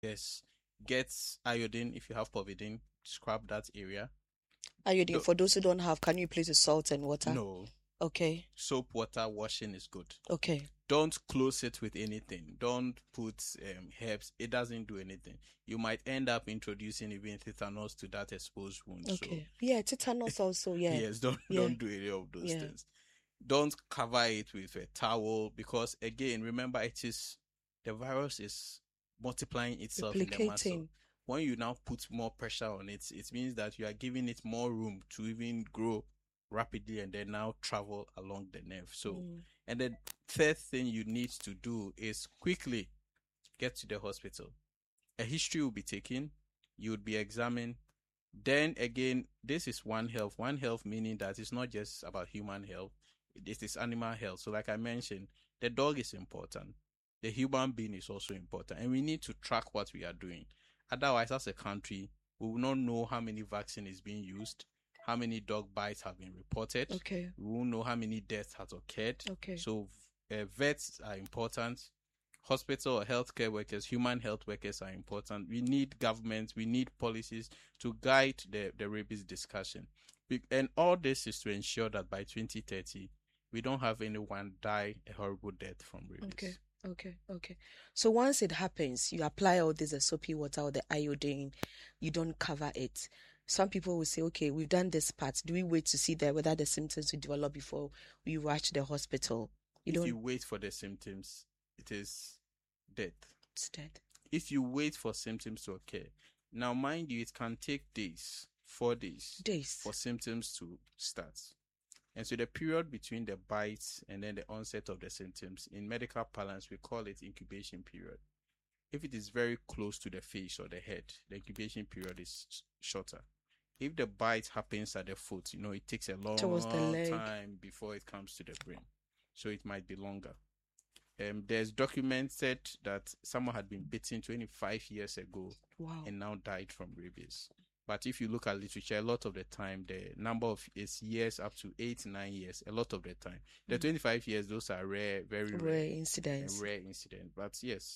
Yes. Get iodine if you have povidone. Scrub that area. Iodine, Do- for those who don't have, can you place with salt and water? no. Okay. Soap, water, washing is good. Okay. Don't close it with anything. Don't put herbs. It doesn't do anything. You might end up introducing even tetanus to that exposed wound. Okay. Yeah, tetanus also, yeah. Yes, don't Yeah. do any of those Yeah. things. Don't cover it with a towel because again, remember the virus is multiplying itself in the muscle. Replicating. When you now put more pressure on it, it means that you are giving it more room to even grow rapidly and then now travel along the nerve. So, and the third thing you need to do is quickly get to the hospital. A history will be taken. You would be examined. Then again, this is One Health. One Health meaning that it's not just about human health. It is animal health. So like I mentioned, the dog is important. The human being is also important. And we need to track what we are doing. Otherwise, as a country, we will not know how many vaccine is being used, how many dog bites have been reported. Okay. We won't know how many deaths has occurred. Okay. So vets are important. Hospital or healthcare workers, human health workers are important. We need government, we need policies to guide the rabies discussion. And all this is to ensure that by 2030, we don't have anyone die a horrible death from rabies. Okay. So once it happens, you apply all this soapy water or the iodine, you don't cover it. Some people will say, okay, we've done this part. Do we wait to see whether the symptoms will develop before we rush to the hospital? If you wait for the symptoms, it is death. It's death. If you wait for symptoms to occur, now mind you, it can take days, 4 days, for symptoms to start. And so the period between the bites and then the onset of the symptoms, in medical parlance, we call it incubation period. If it is very close to the face or the head, the incubation period is shorter. If the bite happens at the foot, it takes a long time before it comes to the brain. So it might be longer. There's documented that someone had been bitten 25 years ago and now died from rabies. But if you look at literature, a lot of the time, the number is years up to 8, 9 years, a lot of the time. The 25 years, those are rare, very rare incidents. Rare incident. But yes.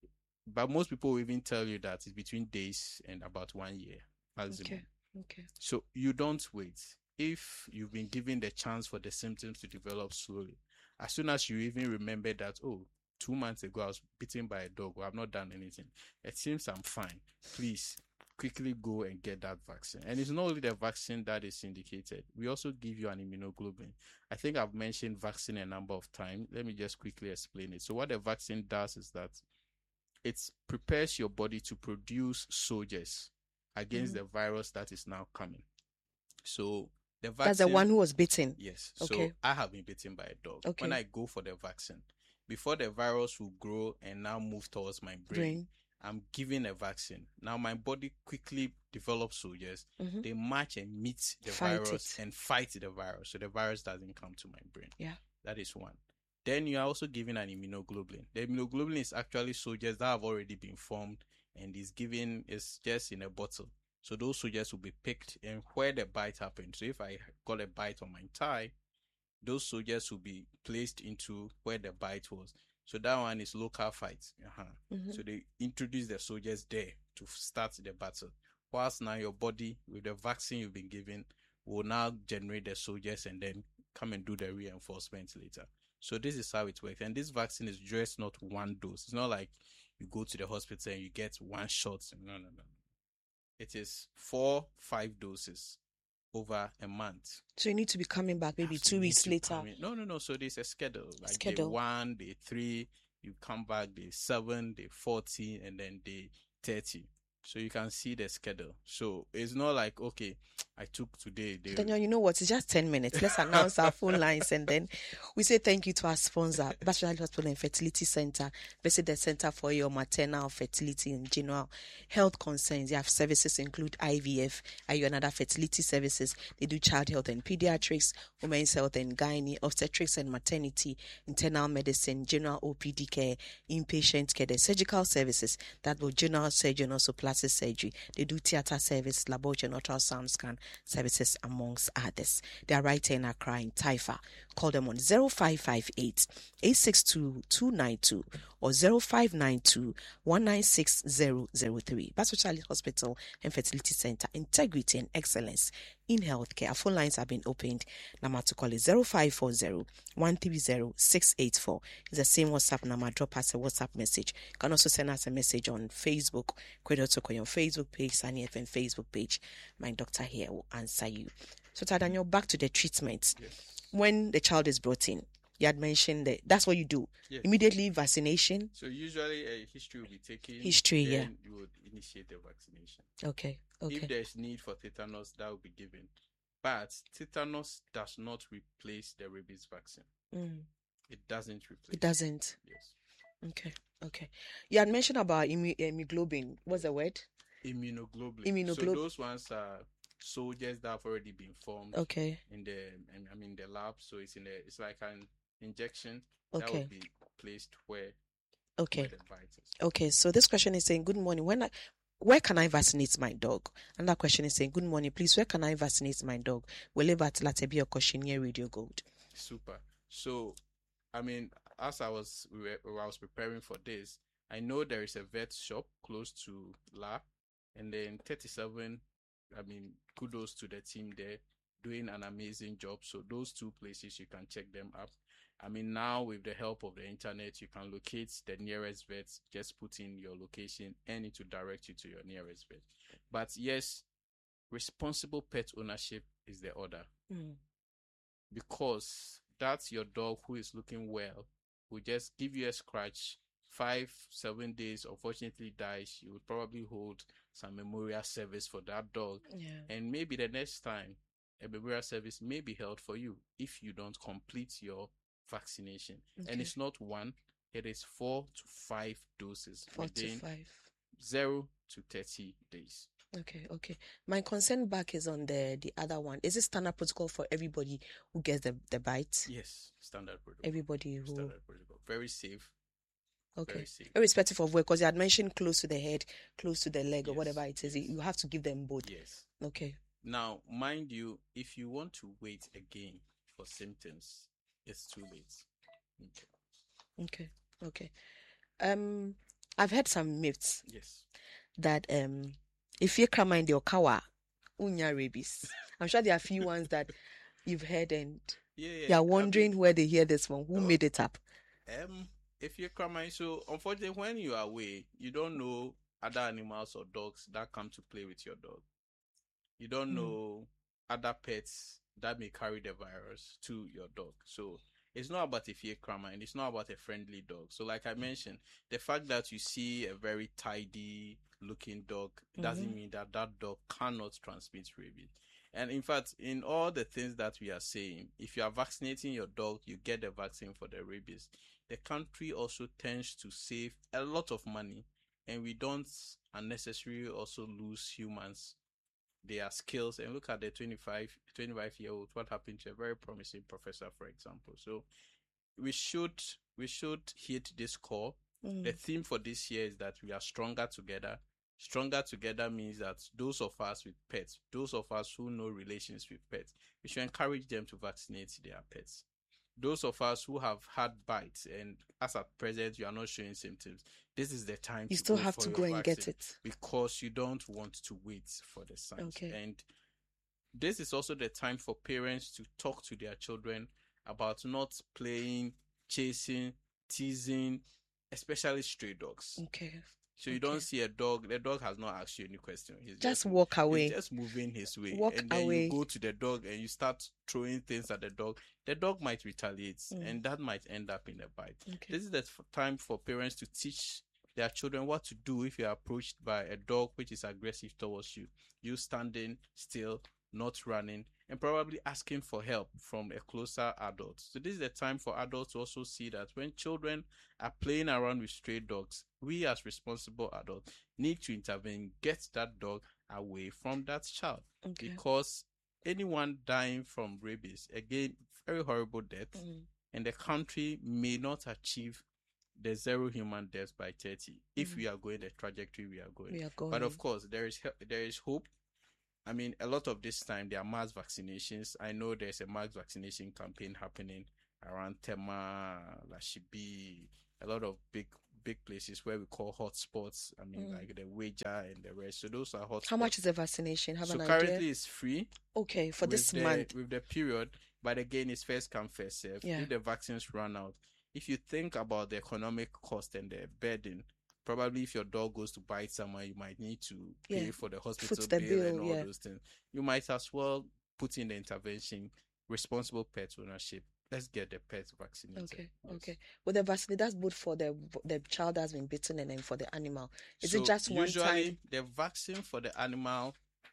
But most people will even tell you that it's between days and about 1 year maximum. Okay. So you don't wait. If you've been given the chance for the symptoms to develop slowly, as soon as you even remember that, 2 months ago I was bitten by a dog, or I've not done anything, it seems I'm fine, please quickly go and get that vaccine. And it's not only the vaccine that is indicated. We also give you an immunoglobulin. I think I've mentioned vaccine a number of times. Let me just quickly explain it. So what the vaccine does is that it prepares your body to produce soldiers against the virus that is now coming. So the vaccine, that's the one who was bitten. Yes. Okay. So I have been bitten by a dog. Okay. When I go for the vaccine, before the virus will grow and now move towards my brain. I'm given a vaccine. Now my body quickly develops soldiers. They march and meet the virus and fight the virus. So the virus doesn't come to my brain. Yeah. That is one. Then you are also given an immunoglobulin. The immunoglobulin is actually soldiers that have already been formed and is just in a bottle. So those soldiers will be picked and where the bite happened. So if I got a bite on my thigh, those soldiers will be placed into where the bite was. So that one is local fight. So they introduce the soldiers there to start the battle. Whilst now your body, with the vaccine you've been given, will now generate the soldiers and then come and do the reinforcement later. So this is how it works. And this vaccine is just not one dose. It's not like you go to the hospital and you get one shot. No. It is 4-5 doses over a month. So you need to be coming back maybe 2 weeks later. No. So there's a schedule. Like day 1, day 3, you come back day 7, day 14, and then day 30. So you can see the schedule. So it's not like, okay, I took today. Daniel, you know what? It's just 10 minutes. Let's announce our phone lines and then we say thank you to our sponsor, Bachelor Hospital and Fertility Center. Visit the Center for your maternal fertility and general health concerns. They have services include IVF, and other fertility services. They do child health and pediatrics, women's health and gynae, obstetrics and maternity, internal medicine, general OPD care, inpatient care, the surgical services, that will general surgeon, also plastic plastic surgery. They do theatre service, laboratory and ultrasound scan services, amongst others. They are right here in Accra in Taifa. Call them on 0558 862 292 or 0592 196 003. Basel Charlie Hospital and Fertility Center. Integrity and excellence in healthcare. Our phone lines have been opened. Number to call is 0540 130 684. It's the same WhatsApp number. Drop us a WhatsApp message. You can also send us a message on Facebook. Kwedo Tokoyo on Facebook page, Sunny FM Facebook page. My doctor here will answer you. So Daniel, back to the treatment. Yes. When the child is brought in, you had mentioned that that's what you do. Yes. Immediately vaccination. So usually a history will be taken. History, then yeah. You would initiate the vaccination. Okay. If there's need for tetanus, that will be given. But tetanus does not replace the rabies vaccine. It doesn't replace. It doesn't. Yes. Okay. You had mentioned about immunoglobulin. What's the word? Immunoglobulin. So those ones are soldiers that have already been formed. Okay. In the lab. So it's like an injection Okay. that will be placed where the bite is. Okay. So this question is saying, good morning. Where can I vaccinate my dog? And that question is saying, good morning, please. Where can I vaccinate my dog? We live at Latebi Okoshinie Radio Gold. Super. So, as I was preparing for this, I know there is a vet shop close to La, and then 37. Kudos to the team there doing an amazing job. So those two places you can check them up. Now with the help of the internet, you can locate the nearest vet. Just put in your location and it will direct you to your nearest vet. But yes, responsible pet ownership is the order. Because that's your dog who is looking well, will just give you a scratch, 5-7 days, unfortunately dies. You would probably hold some memorial service for that dog. Yeah. And maybe the next time a memorial service may be held for you if you don't complete your vaccination. Okay. And it's not one, it is 4 to 5 doses 4 to within 5. 0 to 30 days. Okay. My concern back is on the other one. Is it standard protocol for everybody who gets the bite? Yes, standard protocol. Everybody who... Standard protocol. Very safe. Okay. Very safe. Irrespective of where, because you had mentioned close to the head, close to the leg, or Yes, whatever it is, yes. you have to give them both. Yes. Okay. Now, mind you, if you want to wait again for symptoms, it's too late. Okay. I've heard some myths. Yes. That if you come in the Okawa, unya rabies. I'm sure there are a few ones that you've heard and you're wondering where they hear this from. Who made it up? If you're crying, so unfortunately, when you are away, you don't know other animals or dogs that come to play with your dog. You don't know other pets that may carry the virus to your dog. So it's not about a fear crime and it's not about a friendly dog. So like I mentioned, the fact that you see a very tidy looking dog doesn't mean that dog cannot transmit rabies. And in fact, in all the things that we are saying, if you are vaccinating your dog, you get the vaccine for the rabies. The country also tends to save a lot of money, and we don't unnecessarily also lose humans, their skills. And look at the 25-year-old, what happened to a very promising professor, for example. So we should hit this call. The theme for this year is that we are stronger together. Stronger together means that those of us with pets, those of us who know relations with pets, we should encourage them to vaccinate their pets. Those of us who have had bites and as at present you are not showing symptoms, this is the time you still have to go and get it, because you don't want to wait for the signs. Okay. And this is also the time for parents to talk to their children about not playing, chasing, teasing, especially stray dogs. Okay. So you don't see a dog, the dog has not asked you any question. He's just walk away. He's just moving his way. Walk and then away. You go to the dog and you start throwing things at the dog might retaliate and that might end up in a bite. Okay. This is the time for parents to teach their children what to do if you are approached by a dog which is aggressive towards you. You standing still, not running, and probably asking for help from a closer adult. So this is the time for adults to also see that when children are playing around with stray dogs, we as responsible adults need to intervene, get that dog away from that child. Okay. Because anyone dying from rabies, again, very horrible death, and the country may not achieve there's zero human deaths by 30 if we are going the trajectory we are going. We are going. But of course, there is hope. I mean, a lot of this time there are mass vaccinations. I know there's a mass vaccination campaign happening around Tema, Lashibi, a lot of big places where we call hotspots. I mean, like the Wager and the rest. So those are hotspots. How much is the vaccination? Have so an idea? Currently it's free. Okay, for this month. With the period, but again, it's first come, first serve. Yeah. If the vaccines run out, if you think about the economic cost and the burden, probably if your dog goes to bite someone, you might need to pay for the hospital bill and all those things. You might as well put in the intervention, responsible pet ownership. Let's get the pet vaccinated. Okay, okay. Well, the vaccine, that's both for the child that's been bitten and then for the animal. Is it just one time? Usually, the vaccine for the animal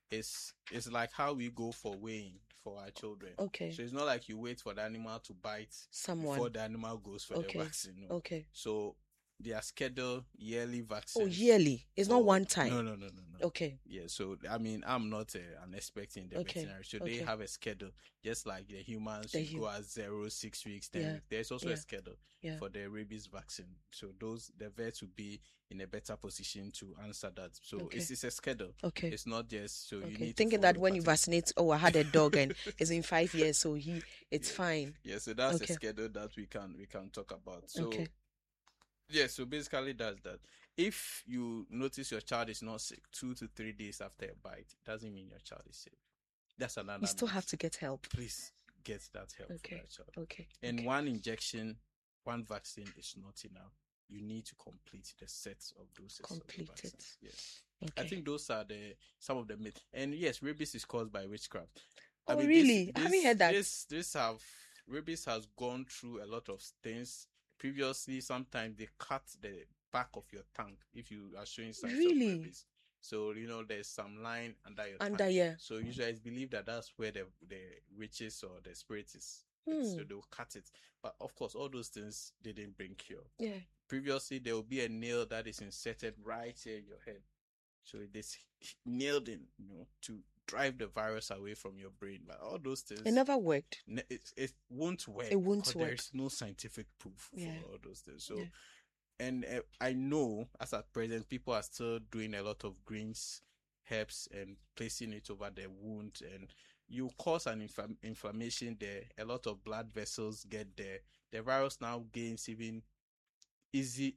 is like how we go for weighing for our children. Okay. So it's not like you wait for the animal to bite someone before the animal goes for the vaccine. No. Okay. So they are scheduled yearly vaccines. Oh, yearly. It's not one time. No. Okay. Yeah. So I mean, I'm not an expert in the veterinary. So they have a schedule, just like the humans. You go at 0, 6 weeks. Then there's also a schedule for the rabies vaccine. So the vets will be in a better position to answer that. So it's a schedule. Okay. It's not just so you need thinking that when you vaccinate. Oh, I had a dog and it's in 5 years, so it's fine. Yeah. So that's a schedule that we can talk about. So. Okay. Yeah, so basically that's that. If you notice your child is not sick 2 to 3 days after a bite, it doesn't mean your child is sick. That's another. You still have to get help. Please get that help for that child. Okay. And one injection, one vaccine is not enough. You need to complete the sets of doses. Complete it. Yes. Okay. I think those are some of the myths. And yes, rabies is caused by witchcraft. Oh, really? I haven't heard that. Rabies has gone through a lot of things. Previously, sometimes they cut the back of your tongue if you are showing signs of rabies. So, there's some line under your tongue. Yeah. So usually it's believed that that's where the witches or the spirit is. So they'll cut it. But of course, all those things didn't bring cure. Yeah. Previously, there will be a nail that is inserted right here in your head. So it is nailed in, to drive the virus away from your brain. But all those things, it never worked. It won't work. It won't work. There's no scientific proof for all those things. So, and I know as at present, people are still doing a lot of greens, herbs, and placing it over the wound, and you cause an inflammation there. A lot of blood vessels get there. The virus now gains even easy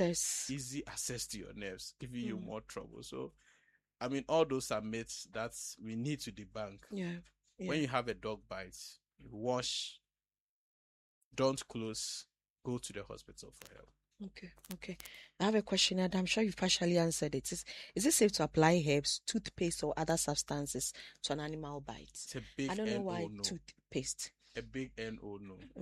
access to your nerves, giving you more trouble. So, I mean, all those are myths that we need to debunk. Yeah. When you have a dog bite, you wash, don't close, go to the hospital for help. Okay. I have a question, and I'm sure you've partially answered it. Is it safe to apply herbs, toothpaste, or other substances to an animal bite? It's a big I don't know why no. Toothpaste. A big no.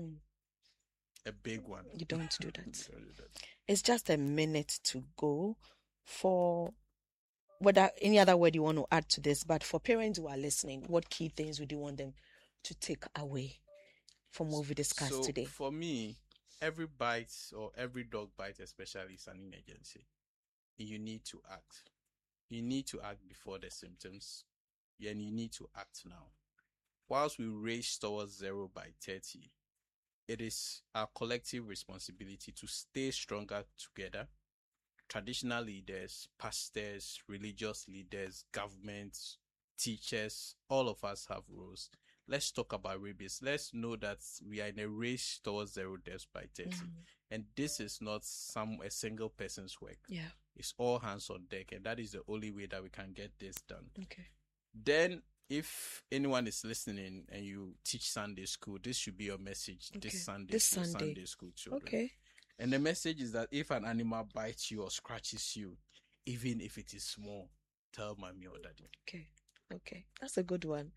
A big one. You don't do that. It's just a minute to go for whether any other word you want to add to this, but for parents who are listening, what key things would you want them to take away from what we discussed today? For me, every bite or every dog bite especially is an emergency. You need to act. You need to act before the symptoms, and you need to act now. Whilst we race towards 0 by 30, it is our collective responsibility to stay stronger together. Traditional leaders, pastors, religious leaders, governments, teachers, all of us have roles. Let's talk about rabies. Let's know that we are in a race towards 0 deaths by 30. And this is not a single person's work. Yeah. It's all hands on deck, and that is the only way that we can get this done. Okay. Then, if anyone is listening and you teach Sunday school, this should be your message this Sunday school children. Okay. And the message is that if an animal bites you or scratches you, even if it is small, tell mommy or daddy. Okay. That's a good one.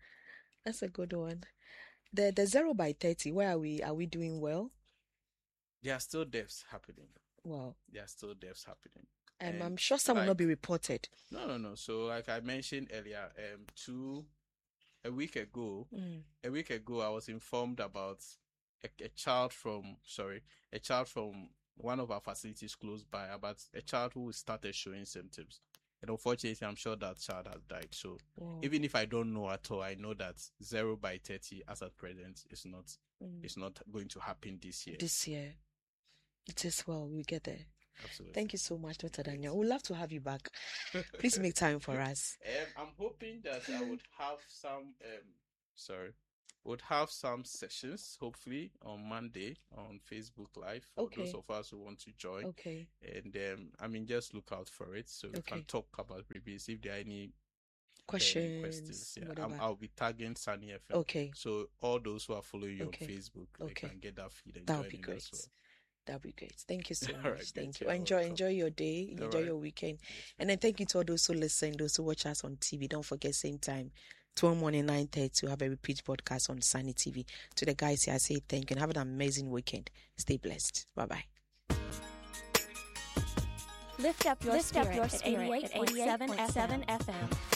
The 0 by 30, where are we? Are we doing well? There are still deaths happening. Wow. There are still deaths happening. And I'm sure some will not be reported. No. So like I mentioned earlier, a week ago, I was informed about a child from one of our facilities close by, about a child who started showing symptoms. And unfortunately, I'm sure that child has died. So even if I don't know at all, I know that 0 by 30 as at present is not going to happen this year. It is well. We get there. Absolutely. Thank you so much, Dr. Daniel. We'd love to have you back. Please make time for us. I'm hoping that I would have some sessions, hopefully, on Monday on Facebook Live for those of us who want to join. Okay. And just look out for it so we can talk about reviews if there are any questions. Yeah, I'll be tagging Sunny FM. Okay. So all those who are following you on Facebook, they can get that feed and that join would be in great. as well. That'll be great. Thank you so much. Right, thank you. Enjoy your day. Enjoy your weekend. And then thank you to all those who listen, those who watch us on TV. Don't forget, same time, tomorrow morning, 9:30, we'll have a repeat broadcast on Sunny TV. To the guys here, I say thank you and have an amazing weekend. Stay blessed. Bye-bye. Lift up your spirit at 88.7 FM.